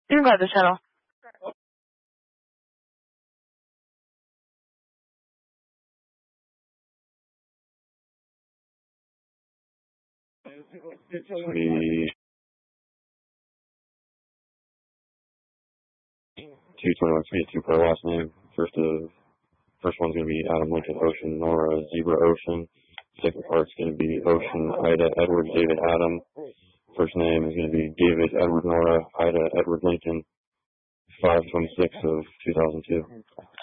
You can grab the shuttle. The 221 for last name. First one's going to be Adam Lincoln Ocean Nora Zebra Ocean. Second part's going to be Ocean Ida Edward David Adam. First name is going to be David Edward Nora Ida Edward Lincoln. 5/26/2002.